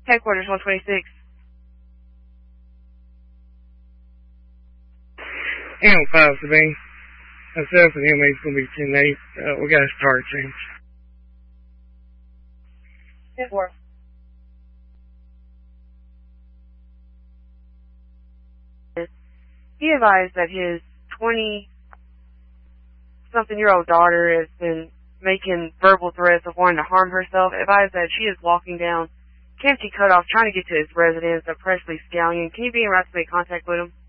Headquarters 126. Animal 5 Sabine. Myself and inmate's going to be 10-8. We got a start change. 10-4. He advised that his 20-something-year-old daughter has been making verbal threats of wanting to harm herself. Advised that she is walking down Kempsey Cutoff trying to get to his residence of Presley Scallion. Can you be in right to make contact with him?